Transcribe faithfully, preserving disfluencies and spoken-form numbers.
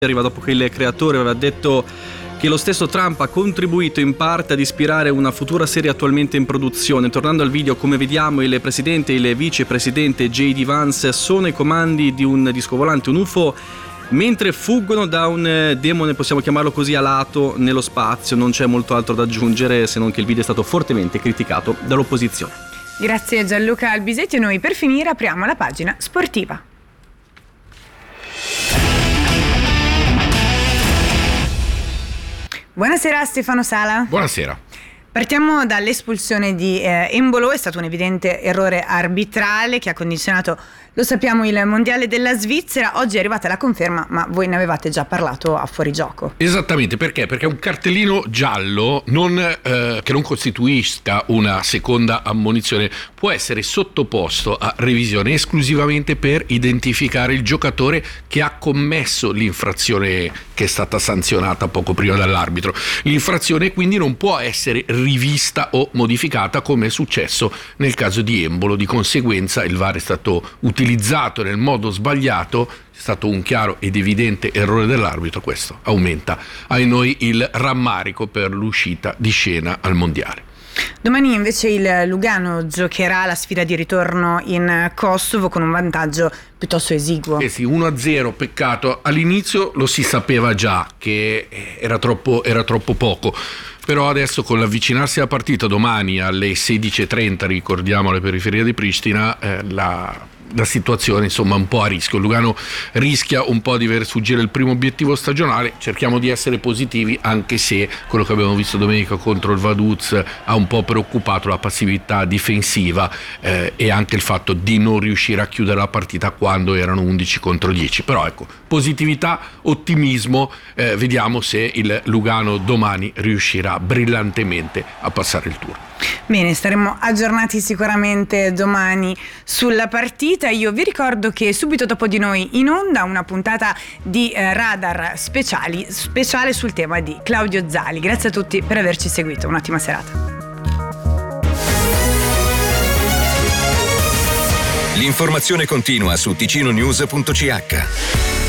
arriva dopo che il creatore aveva detto che lo stesso Trump ha contribuito in parte ad ispirare una futura serie attualmente in produzione. Tornando al video, come vediamo, il presidente e il vicepresidente J D Vance sono ai comandi di un disco volante, un U F O, mentre fuggono da un demone, possiamo chiamarlo così, alato nello spazio. Non c'è molto altro da aggiungere, se non che il video è stato fortemente criticato dall'opposizione. Grazie Gianluca Albisetti. E noi per finire apriamo la pagina sportiva. Buonasera Stefano Sala. Buonasera. Partiamo dall'espulsione di eh, Embolo. È stato un evidente errore arbitrale che ha condizionato, lo sappiamo, il mondiale della Svizzera. Oggi è arrivata la conferma, ma voi ne avevate già parlato a fuorigioco. Esattamente, perché? Perché un cartellino giallo non, eh, che non costituisca una seconda ammonizione può essere sottoposto a revisione esclusivamente per identificare il giocatore che ha commesso l'infrazione che è stata sanzionata poco prima dall'arbitro. L'infrazione quindi non può essere rivista o modificata come è successo nel caso di Embolo. Di conseguenza il V A R è stato utilizzato nel modo sbagliato, è stato un chiaro ed evidente errore dell'arbitro. Questo aumenta ai noi il rammarico per l'uscita di scena al mondiale. Domani invece il Lugano giocherà la sfida di ritorno in Kosovo con un vantaggio piuttosto esiguo. Eh sì, uno a zero, peccato. All'inizio lo si sapeva già che era troppo, era troppo poco, però adesso con l'avvicinarsi alla partita domani alle sedici e trenta, ricordiamo, alle periferie di Pristina, eh, la... la situazione insomma un po' a rischio. Lugano rischia un po' di ver sfuggire il primo obiettivo stagionale. Cerchiamo di essere positivi, anche se quello che abbiamo visto domenica contro il Vaduz ha un po' preoccupato, la passività difensiva eh, e anche il fatto di non riuscire a chiudere la partita quando erano undici contro dieci. Però ecco, positività, ottimismo, eh, vediamo se il Lugano domani riuscirà brillantemente a passare il turno. Bene, staremo aggiornati sicuramente domani sulla partita. Io vi ricordo che subito dopo di noi in onda una puntata di eh, Radar speciali, speciale sul tema di Claudio Zali. Grazie a tutti per averci seguito, un'ottima serata. L'informazione continua su ticino news punto c h.